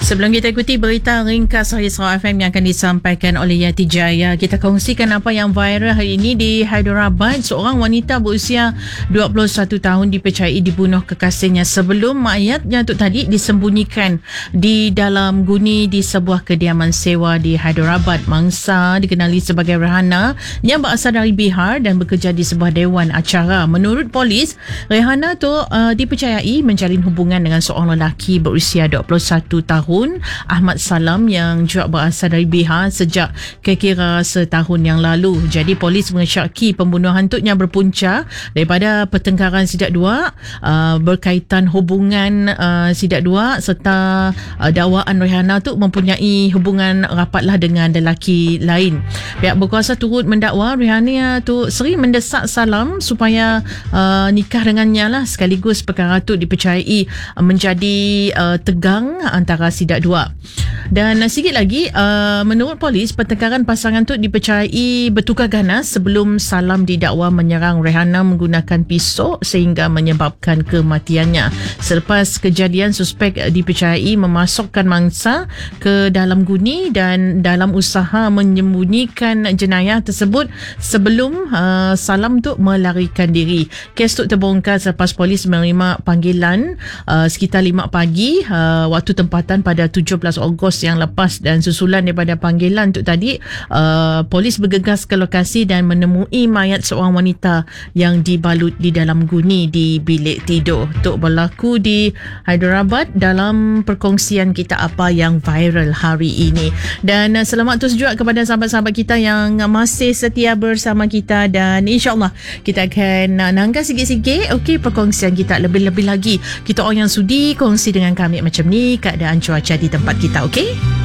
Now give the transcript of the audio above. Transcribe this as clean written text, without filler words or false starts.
Sebelum kita ikuti berita ringkas hari Sarawak FM yang akan disampaikan oleh Yati Jaya, kita kongsikan apa yang viral hari ini di Hyderabad. Seorang wanita berusia 21 tahun dipercayai dibunuh kekasihnya sebelum mayatnya tu tadi disembunyikan di dalam guni di sebuah kediaman sewa di Hyderabad. Mangsa dikenali sebagai Rehana yang berasal dari Bihar dan bekerja di sebuah dewan acara. Menurut polis, Rehana tu dipercayai menjalin hubungan dengan seorang lelaki berusia 21 tahun, Ahmad Salam, yang juga berasal dari Bihar sejak kira-kira setahun yang lalu. Jadi polis mengesyaki pembunuhan tutnya berpunca daripada pertengkaran sidak dua berkaitan hubungan sidak dua serta dakwaan Rehana tu mempunyai hubungan rapatlah dengan lelaki lain. Pihak berkuasa turut mendakwa Rehana tu sering mendesak Salam supaya nikah dengannya lah, sekaligus perkara tu dipercayai menjadi tegang antara sidak dua. Dan sikit lagi, menurut polis, pertengkaran pasangan tu dipercayai bertukar ganas sebelum Salam didakwa menyerang Rehana menggunakan pisau sehingga menyebabkan kematiannya. Selepas kejadian, suspek dipercayai memasukkan mangsa ke dalam guni dan dalam usaha menyembunyikan jenayah tersebut sebelum Salam tu melarikan diri. Kes tu terbongkar selepas polis menerima panggilan sekitar 5 pagi waktu tempatan pada 17 Ogos yang lepas, dan susulan daripada panggilan tu tadi, polis bergegas ke lokasi dan menemui mayat seorang wanita yang dibalut di dalam guni di bilik tidur. Tuk berlaku di Hyderabad dalam perkongsian kita apa yang viral hari ini. Dan selamat terus juga kepada sahabat-sahabat kita yang masih setia bersama kita, dan insyaAllah kita akan nangka sikit-sikit perkongsian kita lebih-lebih lagi. Kita orang yang sudi kongsi dengan kami macam ni keadaan cuaca di tempat kita, okey?